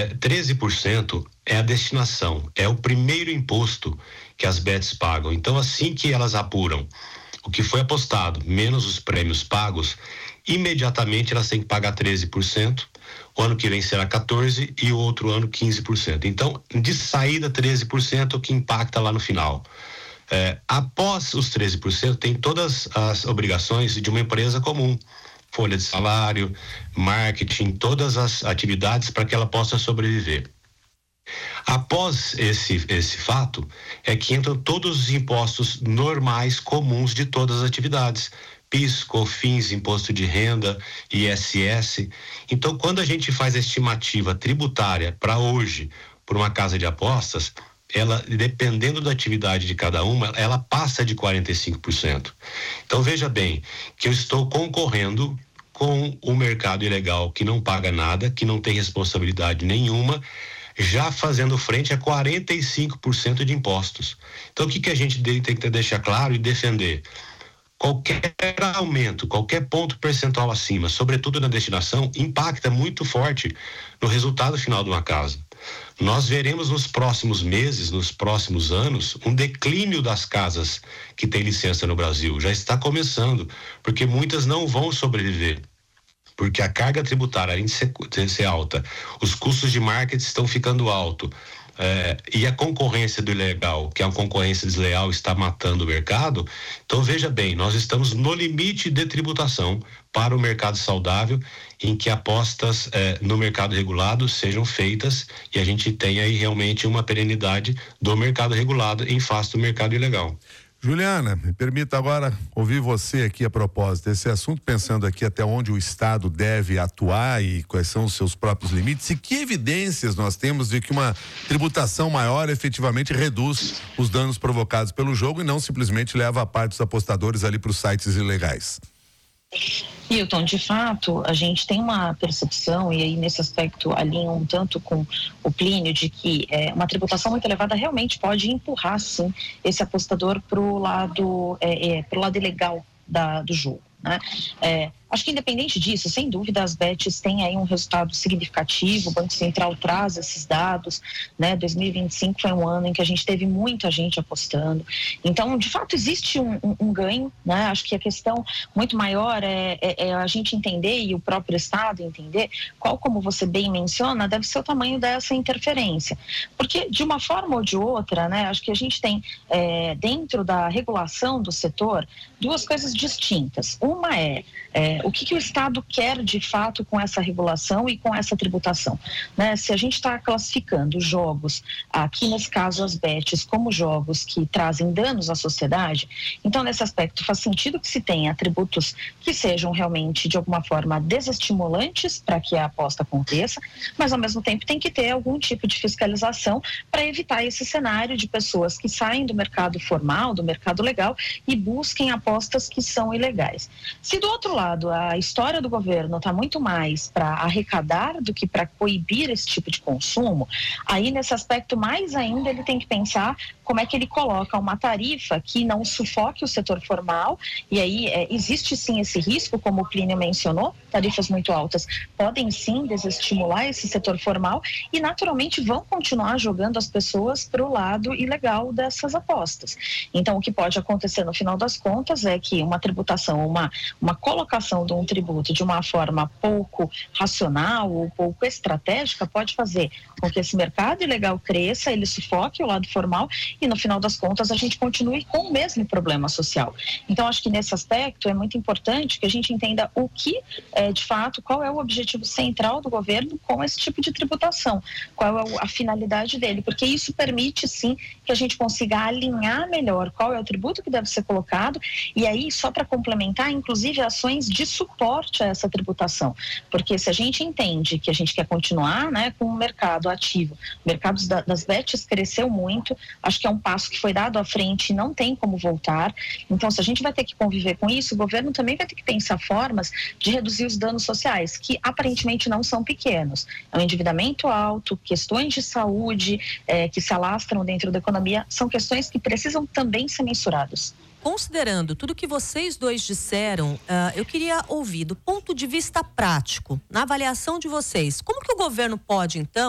13% é a destinação, é o primeiro imposto que as bets pagam. Então, assim que elas apuram o que foi apostado, menos os prêmios pagos, imediatamente elas têm que pagar 13%, o ano que vem será 14% e o outro ano 15%. Então, de saída, 13% é o que impacta lá no final. Após os 13%, tem todas as obrigações de uma empresa comum, folha de salário, marketing, todas as atividades para que ela possa sobreviver. Após esse fato, é que entram todos os impostos normais, comuns de todas as atividades. PIS, COFINS, Imposto de Renda, ISS. Então, quando a gente faz a estimativa tributária para hoje, por uma casa de apostas, ela, dependendo da atividade de cada uma, ela passa de 45%. Então, veja bem, que eu estou concorrendo com o mercado ilegal que não paga nada, que não tem responsabilidade nenhuma, já fazendo frente a 45% de impostos. Então, o que a gente tem que deixar claro e defender? Qualquer aumento, qualquer ponto percentual acima, sobretudo na destinação, impacta muito forte no resultado final de uma casa. Nós veremos nos próximos meses, nos próximos anos, um declínio das casas que têm licença no Brasil. Já está começando, porque muitas não vão sobreviver. Porque a carga tributária, além de ser alta, os custos de marketing estão ficando alto, e a concorrência do ilegal, que é uma concorrência desleal, está matando o mercado. Então, veja bem, nós estamos no limite de tributação para o mercado saudável, em que apostas no mercado regulado sejam feitas e a gente tenha aí realmente uma perenidade do mercado regulado em face do mercado ilegal. Juliana, me permita agora ouvir você aqui a propósito desse assunto, pensando aqui até onde o Estado deve atuar e quais são os seus próprios limites e que evidências nós temos de que uma tributação maior efetivamente reduz os danos provocados pelo jogo e não simplesmente leva a parte dos apostadores ali para os sites ilegais. Hilton, de fato, a gente tem uma percepção, e aí nesse aspecto alinha um tanto com o Plínio, de que uma tributação muito elevada realmente pode empurrar, sim, esse apostador para o lado ilegal do jogo, né? Acho que independente disso, sem dúvida, as bets têm aí um resultado significativo, o Banco Central traz esses dados, né? 2025 foi um ano em que a gente teve muita gente apostando, então, de fato, existe um ganho, né? Acho que a questão muito maior é a gente entender, e o próprio Estado entender, qual, como você bem menciona, deve ser o tamanho dessa interferência, porque de uma forma ou de outra, né? Acho que a gente tem, dentro da regulação do setor, duas coisas distintas. Uma o que o Estado quer de fato com essa regulação e com essa tributação, né? Se a gente está classificando jogos, aqui nesse caso as bets, como jogos que trazem danos à sociedade, então nesse aspecto faz sentido que se tenha tributos que sejam realmente de alguma forma desestimulantes para que a aposta aconteça, mas ao mesmo tempo tem que ter algum tipo de fiscalização para evitar esse cenário de pessoas que saem do mercado formal, do mercado legal e busquem apostas que são ilegais. Se do outro lado a história do governo está muito mais para arrecadar do que para coibir esse tipo de consumo, aí nesse aspecto mais ainda ele tem que pensar como é que ele coloca uma tarifa que não sufoque o setor formal, e aí existe sim esse risco, como o Plínio mencionou, tarifas muito altas podem sim desestimular esse setor formal e naturalmente vão continuar jogando as pessoas para o lado ilegal dessas apostas. Então o que pode acontecer no final das contas é que uma tributação, uma colocação de um tributo de uma forma pouco racional ou pouco estratégica pode fazer com que esse mercado ilegal cresça, ele sufoque o lado formal e no final das contas a gente continue com o mesmo problema social. Então acho que nesse aspecto é muito importante que a gente entenda o que de fato, qual é o objetivo central do governo com esse tipo de tributação, qual é a finalidade dele, porque isso permite sim que a gente consiga alinhar melhor qual é o tributo que deve ser colocado e aí só para complementar, inclusive ações de suporte a essa tributação, porque se a gente entende que a gente quer continuar, né, com o mercado ativo, o mercado das bets cresceu muito, acho que é um passo que foi dado à frente e não tem como voltar, então se a gente vai ter que conviver com isso, o governo também vai ter que pensar formas de reduzir os danos sociais, que aparentemente não são pequenos, é um endividamento alto, questões de saúde que se alastram dentro da economia, são questões que precisam também ser mensuradas. Considerando tudo que vocês dois disseram, eu queria ouvir do ponto de vista prático, na avaliação de vocês, como que o governo pode então